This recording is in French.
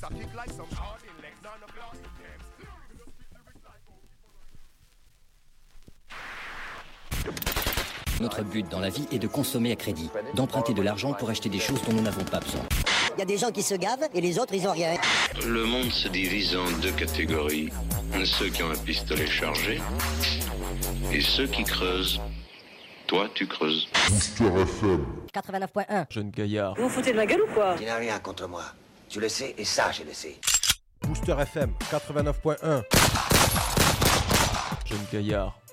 Notre but dans la vie est de consommer à crédit, d'emprunter de l'argent pour acheter des choses dont nous n'avons pas besoin. Il y a des gens qui se gavent et les autres ils ont rien. Le monde se divise en deux catégories. Ceux qui ont un pistolet chargé et ceux qui creusent. Toi, tu creuses. Booster FM 89.1. Jeune gaillard. Vous vous foutez de ma gueule ou quoi? Tu n'as rien contre moi. Tu le sais et ça, je le sais. Booster FM 89.1. Jeune gaillard.